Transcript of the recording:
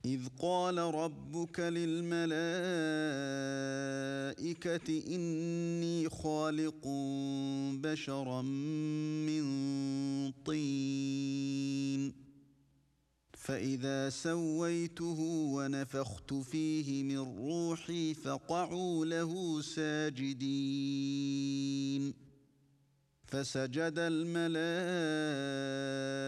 إذ قال ربك للملائكة إني خالق بشرا من طين فإذا سويته ونفخت فيه من روحي فقعوا له ساجدين فسجد الملائكة